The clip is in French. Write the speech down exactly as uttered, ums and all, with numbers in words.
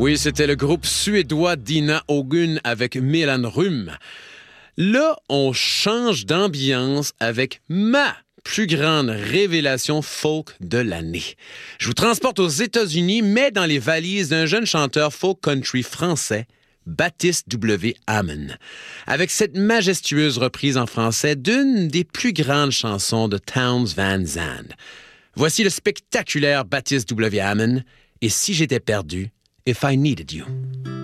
Oui, c'était le groupe suédois d'Ina Ogun avec Milan Rum. Là, on change d'ambiance avec ma plus grande révélation folk de l'année. Je vous transporte aux États-Unis, mais dans les valises d'un jeune chanteur folk country français, Baptiste W. Hamon, avec cette majestueuse reprise en français d'une des plus grandes chansons de Townes Van Zandt. Voici le spectaculaire Baptiste W. Hamon, et Si j'étais perdu, If I Needed You.